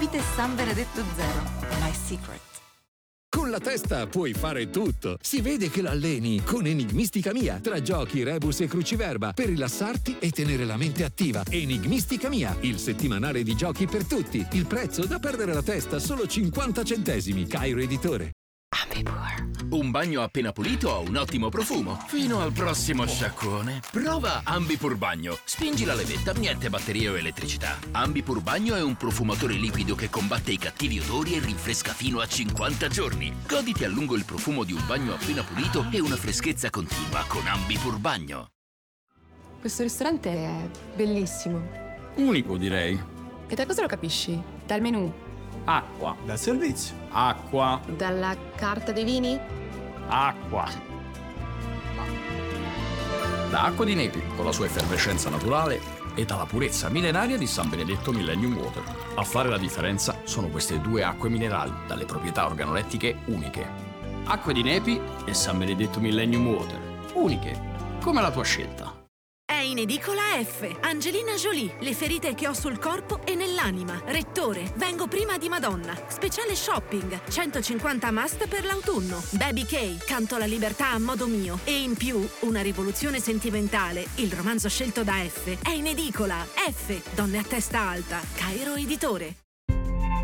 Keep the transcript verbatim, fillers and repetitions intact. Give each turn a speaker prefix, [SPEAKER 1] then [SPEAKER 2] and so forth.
[SPEAKER 1] Vite San Benedetto Zero, my secret.
[SPEAKER 2] Con la testa puoi fare tutto. Si vede che l'alleni con Enigmistica Mia. Tra giochi, rebus e cruciverba per rilassarti e tenere la mente attiva. Enigmistica Mia, il settimanale di giochi per tutti. Il prezzo da perdere la testa, solo cinquanta centesimi. Cairo Editore.
[SPEAKER 3] Ambipur. Un bagno appena pulito ha un ottimo profumo. Fino al prossimo sciacquone. Prova Ambipur Bagno. Spingi la levetta, niente batterie o elettricità. Ambipur Bagno è un profumatore liquido che combatte i cattivi odori e rinfresca fino a cinquanta giorni. Goditi a lungo il profumo di un bagno appena pulito e una freschezza continua con Ambipur Bagno.
[SPEAKER 4] Questo ristorante è bellissimo.
[SPEAKER 5] Unico, direi.
[SPEAKER 4] E da cosa lo capisci? Dal menù?
[SPEAKER 5] Acqua.
[SPEAKER 6] Dal servizio.
[SPEAKER 5] Acqua.
[SPEAKER 4] Dalla carta dei vini?
[SPEAKER 5] Acqua. Da Acqua di Nepi, con la sua effervescenza naturale, e dalla purezza millenaria di San Benedetto Millennium Water. A fare la differenza sono queste due acque minerali, dalle proprietà organolettiche uniche. Acque di Nepi e San Benedetto Millennium Water. Uniche, come la tua scelta.
[SPEAKER 7] È in edicola F. Angelina Jolie. Le ferite che ho sul corpo e nell'anima. Rettore. Vengo prima di Madonna. Speciale shopping. centocinquanta must per l'autunno. Baby K. Canto la libertà a modo mio. E in più, una rivoluzione sentimentale. Il romanzo scelto da F. È in edicola F. Donne a testa alta. Cairo Editore.